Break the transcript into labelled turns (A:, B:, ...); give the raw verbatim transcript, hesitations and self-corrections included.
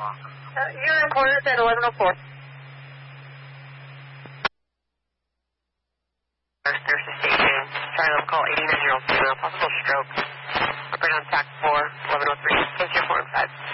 A: Uh, you're in quarters at eleven oh four.
B: There's the station. Trying to call eighty-nine-year-old female, possible stroke. Operating on T A C four, eleven oh three, case your four and five.